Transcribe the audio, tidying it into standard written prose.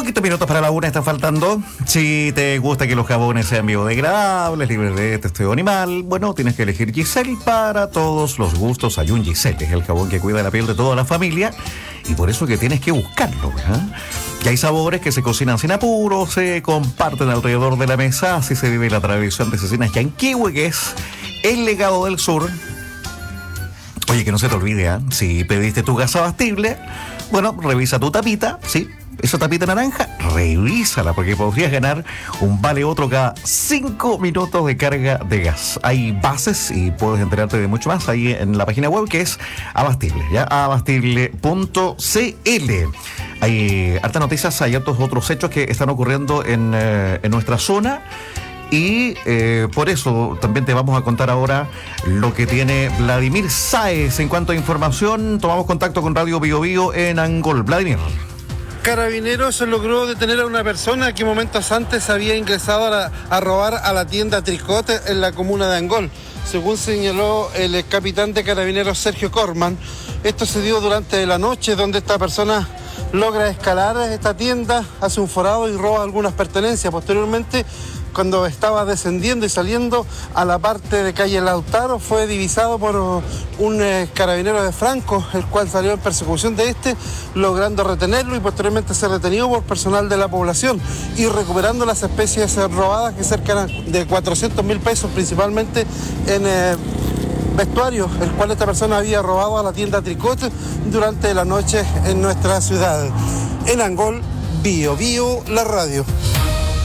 Poquitos minutos para la una están faltando. Si te gusta que los jabones sean biodegradables, libres de testeo animal, bueno, tienes que elegir Giselle. Para todos los gustos hay un Giselle. Es el jabón que cuida la piel de toda la familia y por eso que tienes que buscarlo, ¿eh? Y hay sabores que se cocinan sin apuro, se comparten alrededor de la mesa. Así se vive la tradición de Cecinas Yanquihue, que es el legado del sur. Oye, que no se te olvide, ¿eh? Si pediste tu gas abastible, bueno, revisa tu tapita, ¿sí? Esa tapita naranja, revísala, porque podrías ganar un vale otro cada 5 minutos de carga de gas. Hay bases y puedes enterarte de mucho más ahí en la página web, que es Abastible, ¿ya? Abastible.cl. Hay hartas noticias, hay hartos otros hechos que están ocurriendo en nuestra zona. Y por eso también te vamos a contar ahora lo que tiene Vladimir Sáez. En cuanto a información, tomamos contacto con Radio Bio Bio en Angol. Vladimir. Carabineros logró detener a una persona que momentos antes había ingresado a robar a la tienda Tricote en la comuna de Angol. Según señaló el capitán de Carabineros Sergio Corman, esto se dio durante la noche, donde esta persona logra escalar esta tienda, hace un forado y roba algunas pertenencias. Posteriormente, cuando estaba descendiendo y saliendo a la parte de calle Lautaro, fue divisado por un carabinero de Franco, el cual salió en persecución de logrando retenerlo y posteriormente ser retenido por personal de la población y recuperando las especies robadas, que cerca de 400.000 pesos, principalmente en vestuario, el cual esta persona había robado a la tienda Tricote durante la noche en nuestra ciudad. En Angol, Bio Bio, la radio.